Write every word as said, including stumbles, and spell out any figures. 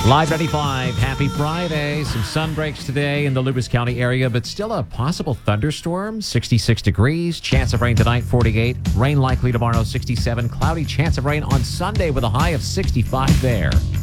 Live ninety-five, happy Friday. Some sun breaks today in the Lewis County area, but still a possible thunderstorm. sixty-six degrees, chance of rain tonight, forty-eight. Rain likely tomorrow, sixty-seven. Cloudy, chance of rain on Sunday with a high of sixty-five there.